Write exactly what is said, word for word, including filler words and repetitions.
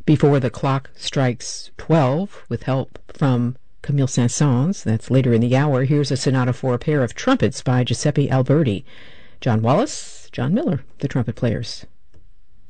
Before the clock strikes twelve, with help from Camille Saint-Saëns, that's later in the hour, here's a sonata for a pair of trumpets by Giuseppe Alberti. John Wallace, John Miller, the trumpet players.